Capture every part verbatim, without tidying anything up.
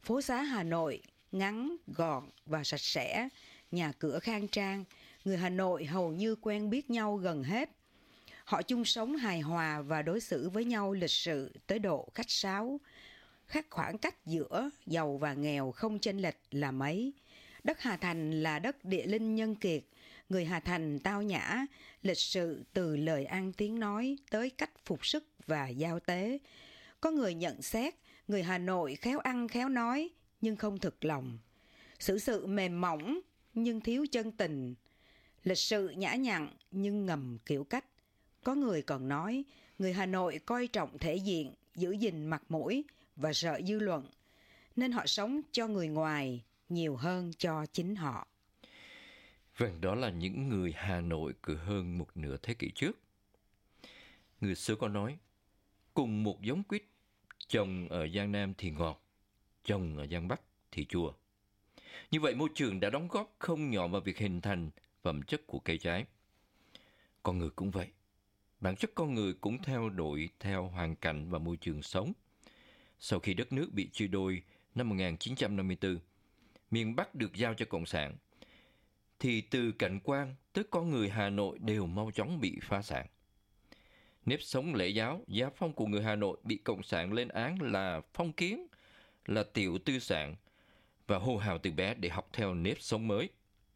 Phố xá Hà Nội ngắn, gọn và sạch sẽ, nhà cửa khang trang, người Hà Nội hầu như quen biết nhau gần hết. Họ chung sống hài hòa và đối xử với nhau lịch sự tới độ khách sáo. Khác khoảng cách giữa giàu và nghèo không chênh lệch là mấy. Đất Hà Thành là đất địa linh nhân kiệt, người Hà Thành tao nhã, lịch sự từ lời ăn tiếng nói tới cách phục sức và giao tế. Có người nhận xét, người Hà Nội khéo ăn khéo nói nhưng không thực lòng. Xử sự mềm mỏng nhưng thiếu chân tình. Lịch sự nhã nhặn nhưng ngầm kiểu cách. Có người còn nói, người Hà Nội coi trọng thể diện, giữ gìn mặt mũi và sợ dư luận, nên họ sống cho người ngoài nhiều hơn cho chính họ. Vâng, đó là những người Hà Nội từ hơn một nửa thế kỷ trước. Người xưa có nói, cùng một giống quýt, trồng ở Giang Nam thì ngọt, trồng ở Giang Bắc thì chua. Như vậy môi trường đã đóng góp không nhỏ vào việc hình thành phẩm chất của cây trái. Con người cũng vậy. Bản chất con người cũng theo đổi theo hoàn cảnh và môi trường sống. Sau khi đất nước bị chia đôi năm một nghìn chín trăm năm mươi tư, miền Bắc được giao cho Cộng sản, thì từ cảnh quan tới con người Hà Nội đều mau chóng bị phá sản. Nếp sống lễ giáo, giá phong của người Hà Nội bị Cộng sản lên án là phong kiến, là tiểu tư sản và hô hào từ bé để học theo nếp sống mới.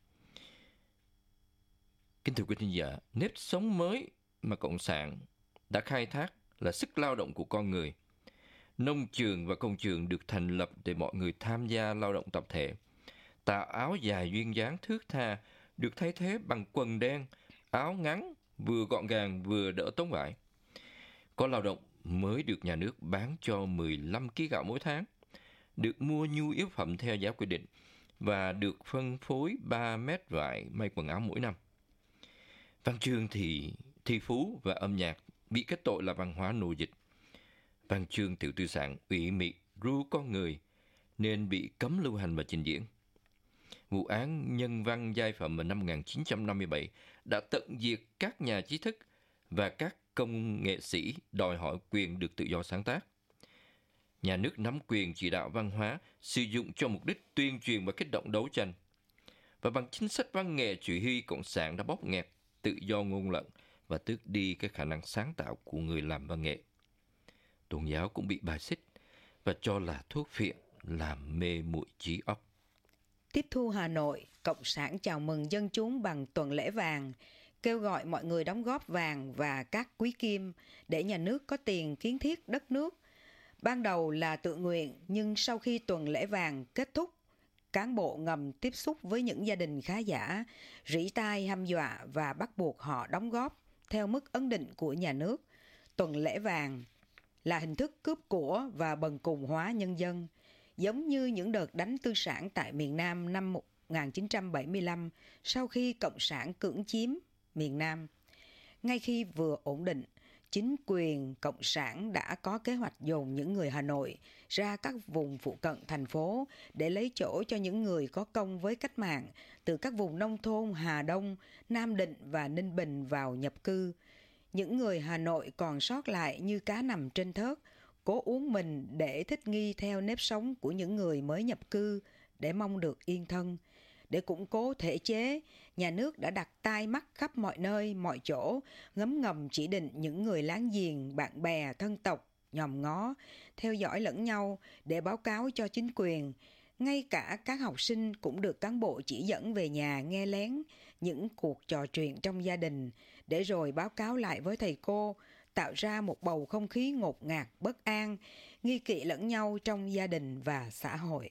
Kính thưa quý thính giả, nếp sống mới mà Cộng sản đã khai thác là sức lao động của con người. Nông trường và công trường được thành lập để mọi người tham gia lao động tập thể. Tà áo dài duyên dáng thướt tha được thay thế bằng quần đen, áo ngắn vừa gọn gàng vừa đỡ tốn vải. Có lao động mới được nhà nước bán cho mười lăm ki lô gam gạo mỗi tháng, được mua nhu yếu phẩm theo giá quy định và được phân phối ba mét vải may quần áo mỗi năm. Văn chương thì thi phú và âm nhạc bị kết tội là văn hóa nô dịch. Văn chương tiểu tư sản ủy mị ru con người nên bị cấm lưu hành và trình diễn. Vụ án nhân văn giai phẩm vào năm một nghìn chín trăm năm mươi bảy đã tận diệt các nhà trí thức và các công nghệ sĩ đòi hỏi quyền được tự do sáng tác. Nhà nước nắm quyền chỉ đạo văn hóa sử dụng cho mục đích tuyên truyền và kích động đấu tranh. Và bằng chính sách văn nghệ chỉ huy Cộng sản đã bóp nghẹt tự do ngôn luận và tước đi cái khả năng sáng tạo của người làm văn nghệ. Tôn giáo cũng bị bài xích và cho là thuốc phiện làm mê muội trí óc. Tiếp thu Hà Nội, Cộng sản chào mừng dân chúng bằng tuần lễ vàng, kêu gọi mọi người đóng góp vàng và các quý kim để nhà nước có tiền kiến thiết đất nước. Ban đầu là tự nguyện, nhưng sau khi tuần lễ vàng kết thúc, cán bộ ngầm tiếp xúc với những gia đình khá giả, rỉ tai hăm dọa và bắt buộc họ đóng góp theo mức ấn định của nhà nước. Tuần lễ vàng là hình thức cướp của và bần cùng hóa nhân dân, giống như những đợt đánh tư sản tại miền Nam năm một nghìn chín trăm bảy mươi lăm sau khi Cộng sản cưỡng chiếm miền Nam. Ngay khi vừa ổn định, chính quyền Cộng sản đã có kế hoạch dồn những người Hà Nội ra các vùng phụ cận thành phố để lấy chỗ cho những người có công với cách mạng từ các vùng nông thôn Hà Đông, Nam Định và Ninh Bình vào nhập cư. Những người Hà Nội còn sót lại như cá nằm trên thớt, cố uống mình để thích nghi theo nếp sống của những người mới nhập cư để mong được yên thân. Để củng cố thể chế, nhà nước đã đặt tai mắt khắp mọi nơi, mọi chỗ, ngấm ngầm chỉ định những người láng giềng, bạn bè, thân tộc, nhòm ngó, theo dõi lẫn nhau để báo cáo cho chính quyền. Ngay cả các học sinh cũng được cán bộ chỉ dẫn về nhà nghe lén những cuộc trò chuyện trong gia đình, để rồi báo cáo lại với thầy cô, tạo ra một bầu không khí ngột ngạt, bất an, nghi kỵ lẫn nhau trong gia đình và xã hội.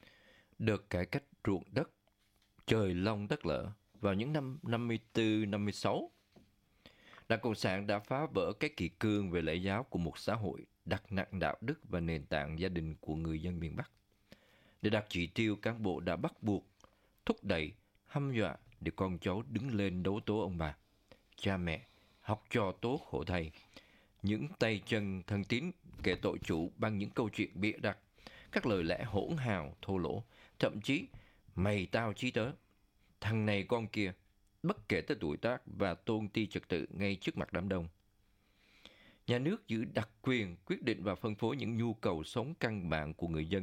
Đợt cải cách ruộng đất, trời long đất lở vào những năm năm mươi tư năm mươi sáu, Đảng Cộng sản đã phá vỡ cái kỷ cương về lễ giáo của một xã hội đặt nặng đạo đức và nền tảng gia đình của người dân miền Bắc. Để đạt chỉ tiêu, cán bộ đã bắt buộc, thúc đẩy, hăm dọa để con cháu đứng lên đấu tố ông bà. Cha mẹ, học trò tố khổ thầy. Những tay chân thân tín kể tội chủ bằng những câu chuyện bịa đặt, các lời lẽ hỗn hào, thô lỗ, thậm chí mày tao chí tớ, thằng này con kia, bất kể tới tuổi tác và tôn ti trật tự ngay trước mặt đám đông. Nhà nước giữ đặc quyền quyết định và phân phối những nhu cầu sống căn bản của người dân